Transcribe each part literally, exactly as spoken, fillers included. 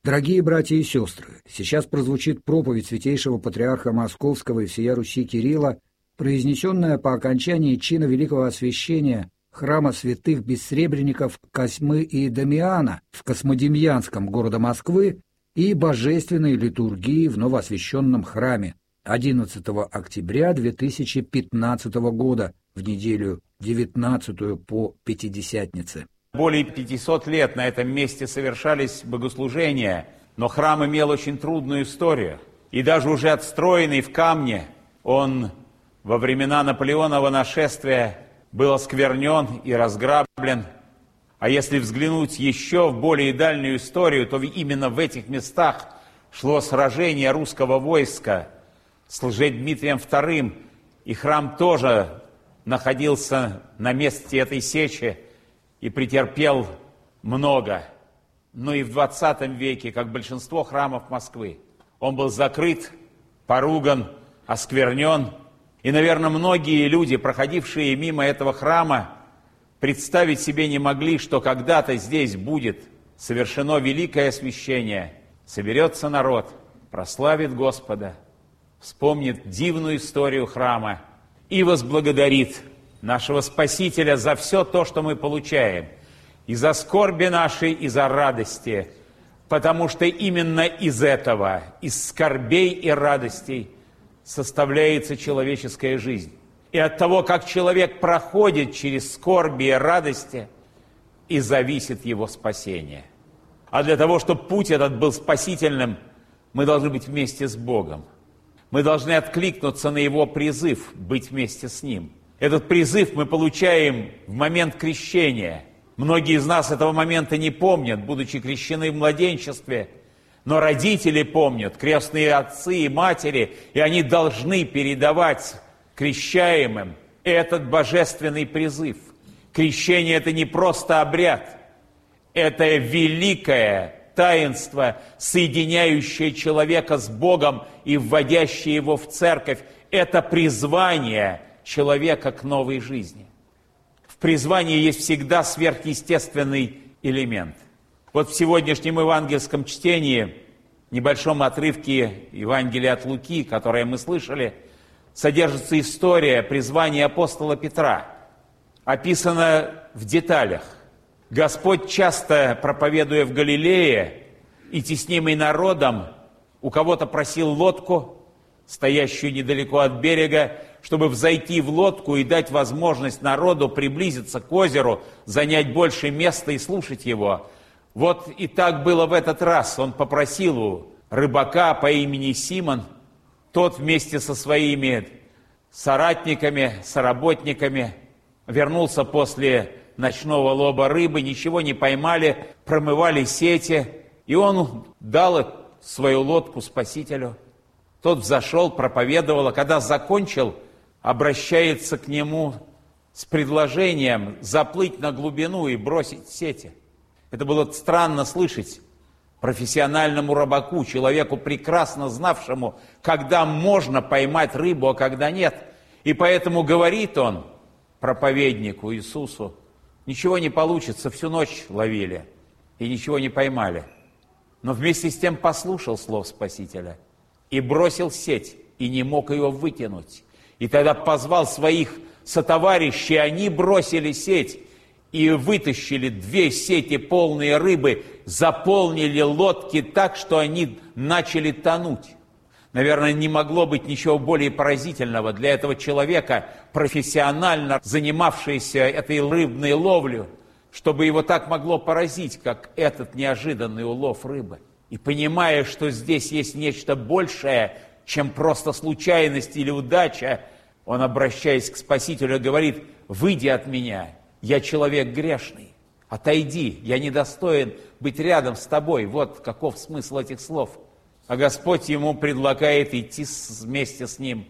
Дорогие братья и сестры, сейчас прозвучит проповедь святейшего патриарха Московского и всея Руси Кирилла, произнесенная по окончании чина великого освящения храма святых бессребренников Косьмы и Дамиана в Космодемьянском города Москвы и божественной литургии в новоосвященном храме одиннадцатого октября две тысячи пятнадцатого года в неделю девятнадцатую по Пятидесятнице. Более пятисот лет на этом месте совершались богослужения, но храм имел очень трудную историю. И даже уже отстроенный в камне, он во времена Наполеонова нашествия был осквернен и разграблен. А если взглянуть еще в более дальнюю историю, то именно в этих местах шло сражение русского войска с Лжедмитрием вторым, и храм тоже находился на месте этой сечи и претерпел много. Но и в двадцатом веке, как большинство храмов Москвы, он был закрыт, поруган, осквернен. И, наверное, многие люди, проходившие мимо этого храма, представить себе не могли, что когда-то здесь будет совершено великое освящение, соберется народ, прославит Господа, вспомнит дивную историю храма и возблагодарит нашего Спасителя за все то, что мы получаем, и за скорби наши, и за радости, потому что именно из этого, из скорбей и радостей составляется человеческая жизнь. И от того, как человек проходит через скорби и радости, и зависит его спасение. А для того, чтобы путь этот был спасительным, мы должны быть вместе с Богом. Мы должны откликнуться на Его призыв быть вместе с Ним. Этот призыв мы получаем в момент крещения. Многие из нас этого момента не помнят, будучи крещены в младенчестве, но родители помнят, крестные отцы и матери, и они должны передавать крещаемым этот божественный призыв. Крещение – это не просто обряд, это великое таинство, соединяющее человека с Богом и вводящее его в церковь. Это призвание человека к новой жизни. В призвании есть всегда сверхъестественный элемент. Вот в сегодняшнем евангельском чтении, небольшом отрывке Евангелия от Луки, которое мы слышали, содержится история призвания апостола Петра. Описана в деталях. Господь, часто проповедуя в Галилее и теснимый народом, у кого-то просил лодку, стоящую недалеко от берега, чтобы взойти в лодку и дать возможность народу приблизиться к озеру, занять больше места и слушать его. Вот и так было в этот раз. Он попросил у рыбака по имени Симон, тот вместе со своими соратниками, соработниками вернулся после ночного лова рыбы, ничего не поймали, промывали сети, и он дал свою лодку Спасителю. Тот взошел, проповедовал, а когда закончил, обращается к нему с предложением заплыть на глубину и бросить сети. Это было странно слышать профессиональному рыбаку, человеку, прекрасно знавшему, когда можно поймать рыбу, а когда нет. И поэтому говорит он проповеднику Иисусу: ничего не получится, всю ночь ловили и ничего не поймали. Но вместе с тем послушал слов Спасителя и бросил сеть, и не мог ее вытянуть. И тогда позвал своих сотоварищей, они бросили сеть и вытащили две сети, полные рыбы, заполнили лодки так, что они начали тонуть. Наверное, не могло быть ничего более поразительного для этого человека, профессионально занимавшегося этой рыбной ловлей, чтобы его так могло поразить, как этот неожиданный улов рыбы. И понимая, что здесь есть нечто большее, чем просто случайность или удача, он, обращаясь к Спасителю, говорит: «Выйди от меня, я человек грешный, отойди, я недостоин быть рядом с тобой». Вот каков смысл этих слов. А Господь ему предлагает идти вместе с ним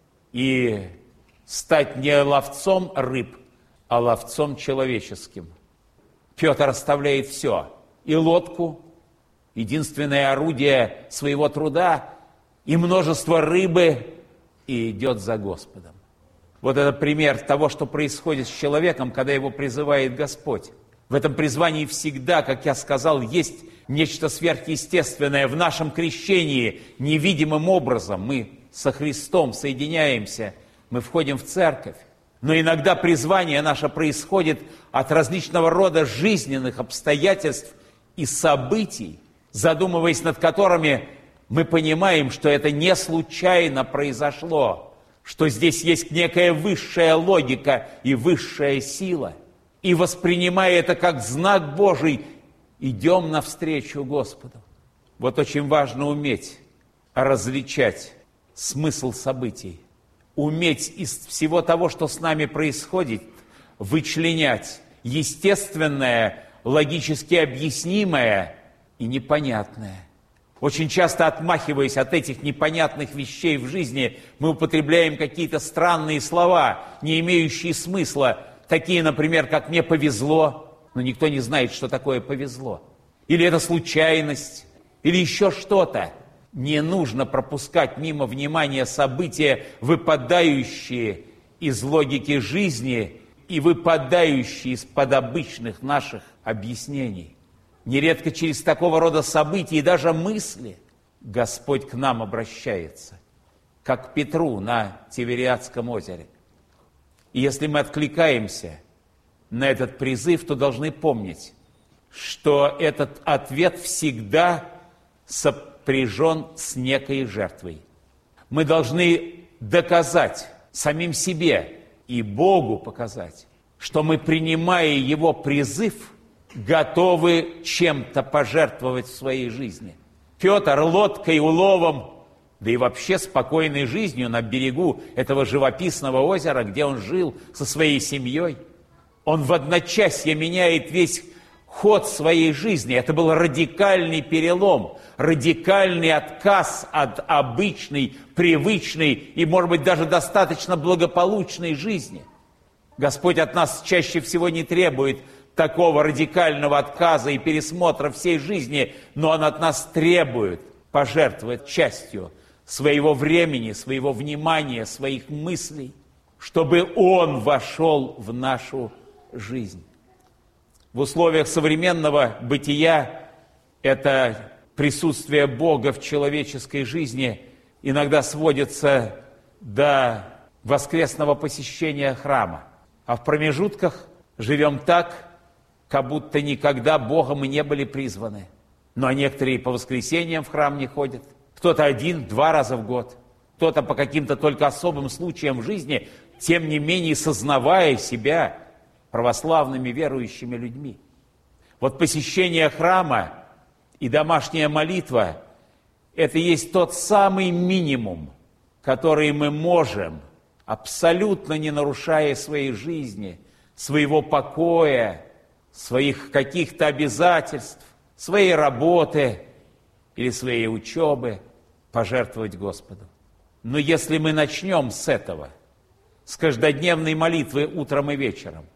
и стать не ловцом рыб, а ловцом человеческим. Петр оставляет все, и лодку, единственное орудие своего труда, и множество рыбы, и идет за Господом. Вот это пример того, что происходит с человеком, когда его призывает Господь. В этом призвании всегда, как я сказал, есть нечто сверхъестественное в нашем крещении невидимым образом. Мы со Христом соединяемся, мы входим в церковь. Но иногда призвание наше происходит от различного рода жизненных обстоятельств и событий, задумываясь над которыми мы понимаем, что это не случайно произошло, что здесь есть некая высшая логика и высшая сила. И воспринимая это как знак Божий, идем навстречу Господу. Вот очень важно уметь различать смысл событий, уметь из всего того, что с нами происходит, вычленять естественное, логически объяснимое и непонятное. Очень часто, отмахиваясь от этих непонятных вещей в жизни, мы употребляем какие-то странные слова, не имеющие смысла, такие, например, как «мне повезло», но никто не знает, что такое повезло. Или это случайность, или еще что-то. Не нужно пропускать мимо внимания события, выпадающие из логики жизни и выпадающие из-под обычных наших объяснений. Нередко через такого рода события и даже мысли Господь к нам обращается, как к Петру на Тивериадском озере. И если мы откликаемся на этот призыв, то должны помнить, что этот ответ всегда сопряжен с некой жертвой. Мы должны доказать самим себе и Богу показать, что мы, принимая Его призыв, готовы чем-то пожертвовать в своей жизни. Петр лодкой, уловом, да и вообще спокойной жизнью на берегу этого живописного озера, где он жил со своей семьей, он в одночасье меняет весь ход своей жизни. Это был радикальный перелом, радикальный отказ от обычной, привычной и, может быть, даже достаточно благополучной жизни. Господь от нас чаще всего не требует такого радикального отказа и пересмотра всей жизни, но Он от нас требует пожертвовать частью своего времени, своего внимания, своих мыслей, чтобы Он вошел в нашу жизнь. В условиях современного бытия это присутствие Бога в человеческой жизни иногда сводится до воскресного посещения храма. А в промежутках живем так, как будто никогда Богом и не были призваны. Но некоторые по воскресеньям в храм не ходят. Кто-то один-два раза в год. Кто-то по каким-то только особым случаям в жизни, тем не менее сознавая себя православными верующими людьми. Вот посещение храма и домашняя молитва – это есть тот самый минимум, который мы можем, абсолютно не нарушая своей жизни, своего покоя, своих каких-то обязательств, своей работы или своей учебы, пожертвовать Господу. Но если мы начнем с этого, с каждодневной молитвы утром и вечером,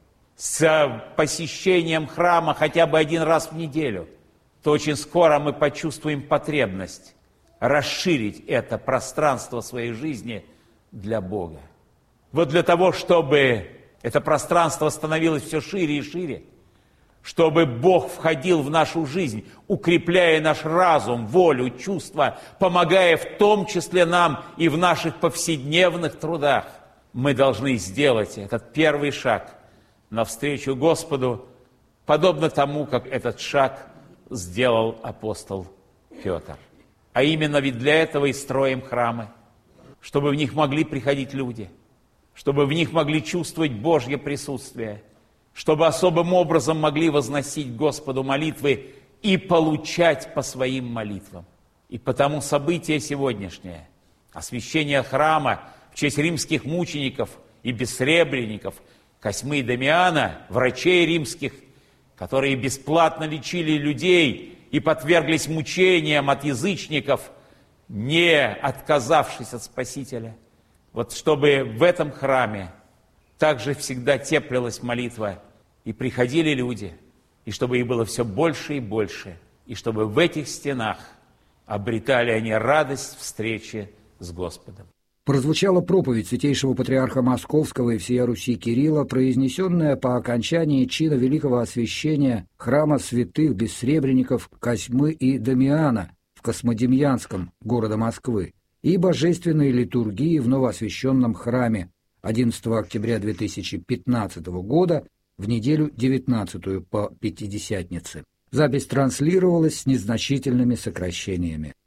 с посещением храма хотя бы один раз в неделю, то очень скоро мы почувствуем потребность расширить это пространство своей жизни для Бога. Вот для того, чтобы это пространство становилось все шире и шире, чтобы Бог входил в нашу жизнь, укрепляя наш разум, волю, чувства, помогая в том числе нам и в наших повседневных трудах, мы должны сделать этот первый шаг навстречу Господу, подобно тому, как этот шаг сделал апостол Петр. А именно ведь для этого и строим храмы, чтобы в них могли приходить люди, чтобы в них могли чувствовать Божье присутствие, чтобы особым образом могли возносить Господу молитвы и получать по своим молитвам. И потому событие сегодняшнее, освящение храма в честь римских мучеников и бессребренников, Косьмы и Дамиана, врачей римских, которые бесплатно лечили людей и подверглись мучениям от язычников, не отказавшись от Спасителя. Вот чтобы в этом храме также всегда теплилась молитва, и приходили люди, и чтобы их было все больше и больше, и чтобы в этих стенах обретали они радость встречи с Господом. прозвучала проповедь святейшего патриарха Московского и всея Руси Кирилла, произнесенная по окончании чина великого освящения храма святых бессребренников Козьмы и Дамиана в Космодемьянском города Москвы и божественной литургии в новоосвященном храме одиннадцатого октября две тысячи пятнадцатого года в неделю девятнадцатую по Пятидесятнице. Запись транслировалась с незначительными сокращениями.